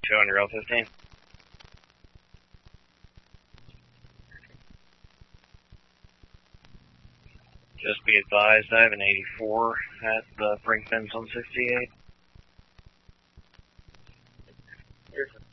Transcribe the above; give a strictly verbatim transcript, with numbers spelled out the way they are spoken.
two hundred L fifteen. Just be advised, I have an eighty-four at the brink bends on sixty-eight. Here's